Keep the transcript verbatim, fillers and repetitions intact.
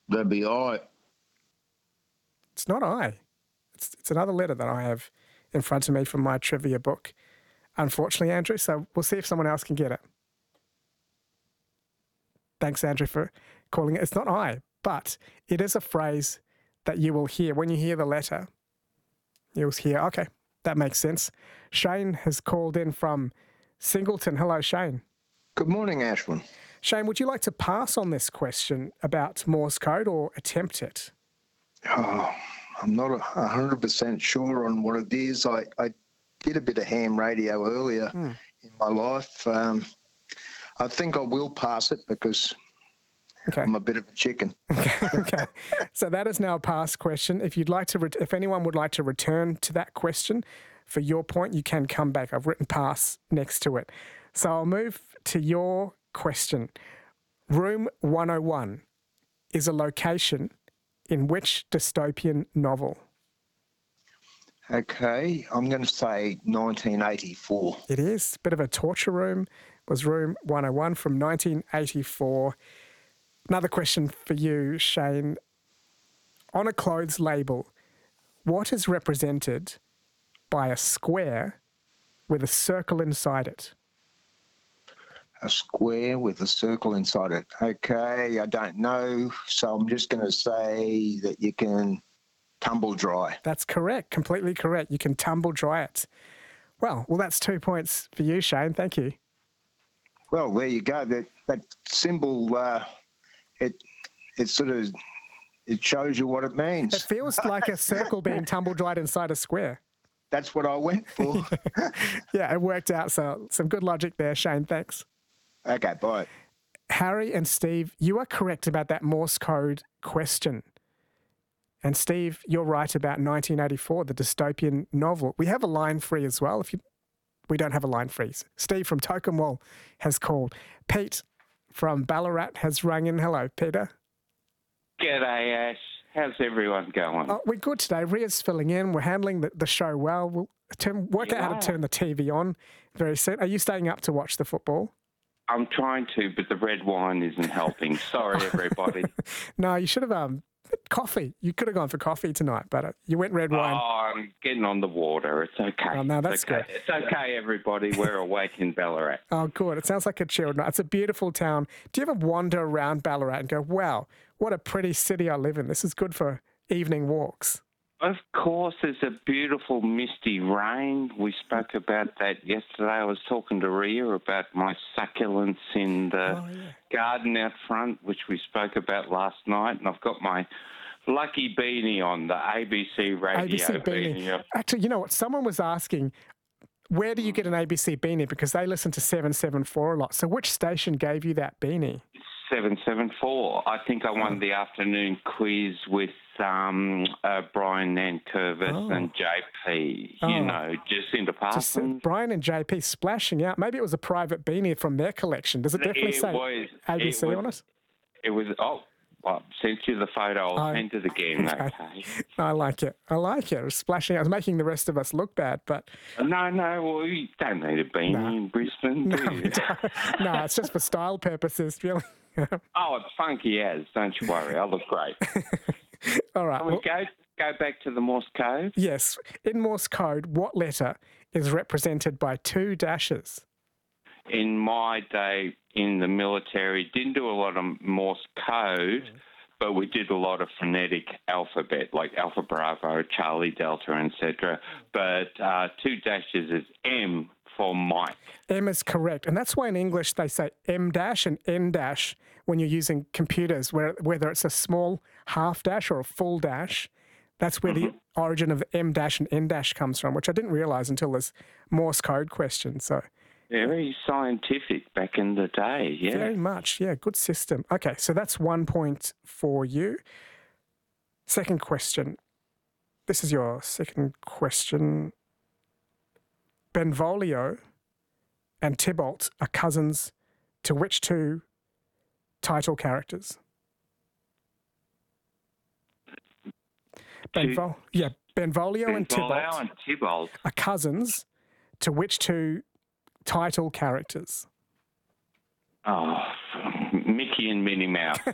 That'd be I. It's not I. It's, it's another letter that I have in front of me from my trivia book, unfortunately, Andrew. So we'll see if someone else can get it. Thanks, Andrew, for calling it. It's not I, but it is a phrase that you will hear. When you hear the letter, you'll hear, okay, that makes sense. Shane has called in from Singleton. Hello, Shane. Good morning, Ashwin. Shane, would you like to pass on this question about Morse code or attempt it? Oh, I'm not one hundred percent sure on what it is. I, I did a bit of ham radio earlier mm. in my life. Um, I think I will pass it because okay. I'm a bit of a chicken. Okay. okay. So that is now a pass question. If you'd like to, re- if anyone would like to return to that question for your point, you can come back. I've written pass next to it. So I'll move to your question. Room one oh one is a location in which dystopian novel? Okay, I'm going to say nineteen eighty-four. It is. A bit of a torture room. It was room one oh one from nineteen eighty-four. Another question for you, Shane. On a clothes label, what is represented by a square with a circle inside it? A square with a circle inside it. Okay, I don't know, so I'm just going to say that you can tumble dry. That's correct, completely correct. You can tumble dry it. Well, well, that's two points for you, Shane. Thank you. Well, there you go. That that symbol, uh, it it sort of it shows you what it means. It feels like a circle being tumble dried inside a square. That's what I went for. Yeah, it worked out. So some good logic there, Shane. Thanks. Okay, bye. Harry and Steve, you are correct about that Morse code question. And Steve, you're right about nineteen eighty-four, the dystopian novel. We have a line free as well. If you, we don't have a line free. Steve from Tokemwell has called. Pete from Ballarat has rung in. Hello, Peter. G'day, Ash. How's everyone going? Oh, we're good today. Ria's filling in. We're handling the, the show well. We'll turn, work You out how are. to turn the T V on very soon. Are you staying up to watch the football? I'm trying to, but the red wine isn't helping. Sorry, everybody. No, you should have um coffee. You could have gone for coffee tonight, but uh, you went red wine. Oh, I'm getting on the water. It's okay. Oh, no, that's it's okay. good. It's okay, everybody. We're awake in Ballarat. Oh, good. It sounds like a chilled night. It's a beautiful town. Do you ever wander around Ballarat and go, wow, what a pretty city I live in? This is good for evening walks. Of course, there's a beautiful misty rain. We spoke about that yesterday. I was talking to Ria about my succulents in the Oh, yeah. garden out front, which we spoke about last night, and I've got my lucky beanie on, the A B C radio A B C beanie. beanie. Actually, you know what? Someone was asking, where do you get an A B C beanie? Because they listen to seven seven four a lot. So which station gave you that beanie? seven seven four. I think I won the afternoon quiz with um, uh, Brian Nankervis Oh. and J P, Oh. you know, Jacinta Just, uh, Parsons. Brian and J P splashing out. Maybe it was a private beanie from their collection. Does it definitely It say was- A B C it was- on it? It was, oh, well, I sent you the photo. I'll Oh, send it again, okay. okay? I like it. I like it. It was splashing out. It was making the rest of us look bad, but No, no, well, you don't need a beanie No. in Brisbane, do no, you? we don't. No, it's just for style purposes, really. Oh, it's funky as, don't you worry. I look great. All right. Can we well, go, go back to the Morse code? yes. In Morse code, what letter is represented by two dashes? In my day in the military, didn't do a lot of Morse code, but we did a lot of phonetic alphabet, like Alpha Bravo, Charlie Delta, et cetera. But uh, two dashes is M for Mike. M is correct. And that's why in English they say M dash and N dash when you're using computers, where, whether it's a small half dash or a full dash. That's where Mm-hmm. the origin of M dash and N dash comes from, which I didn't realise until this Morse code question. So Very scientific back in the day, yeah. very much, yeah, good system. Okay, so that's one point for you. Second question. This is your second question. Benvolio and Tybalt are cousins to which two title characters? Benvol- yeah, Benvolio and Benvolio Tybalt and Tybalt. are cousins to which two title characters? Oh, Mickey and Minnie Mouse.